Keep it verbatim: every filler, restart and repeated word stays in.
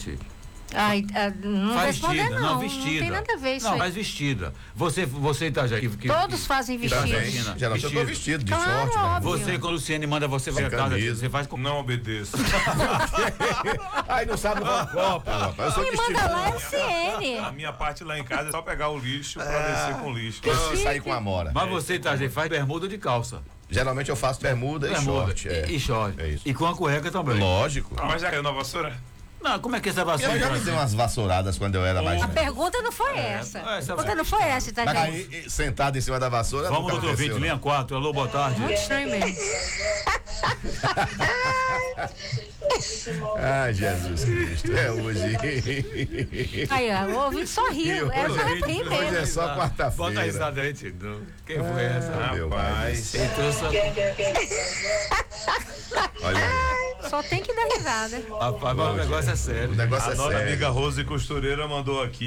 short. Ai, não faz responder vestida, não, não, vestida. não tem nada a ver isso Não, aí. faz vestida. Você, você Itajaí. Que, Todos que, fazem que vestido. vestido. Geralmente eu tô vestido de Claro, short, né? óbvio. Você, quando o Luciane manda você Sem ver a casa, camisa. você faz com... Não obedeço. Ai, não sabe o copo, rapaz. Eu sou Quem destino. manda lá é o C N. A minha parte lá em casa é só pegar o lixo pra descer com o lixo. Eu sair com a Amora. Mas você, Itajaí, faz bermuda de calça. Geralmente eu faço bermuda, Bermuda e short. É. E, e short. É isso. E com a cueca também. Lógico. Ah, mas já caiu na vassoura? Não, como é que essa vassoura? Eu já me dei umas vassouradas quando eu era mais A velho. pergunta não foi essa. essa A pergunta não foi essa, tá, Mas gente? aí, sentado em cima da vassoura, Vamos nunca no outro aconteceu, vídeo, linha quatro. Alô, boa tarde. Muito estranho mesmo. Ai, Jesus Cristo, é hoje. Aí, ó, o ouvinte só riu. É só rir Hoje é mesmo. só quarta-feira. Bota a risada aí, Tino. Quem foi essa? Ah, meu Rapaz. pai. Entrou só... Olha aí. Só tem que dar risada. Rapaz, mas o negócio é sério. O negócio A é nossa sério. amiga Rose Costureira mandou aqui.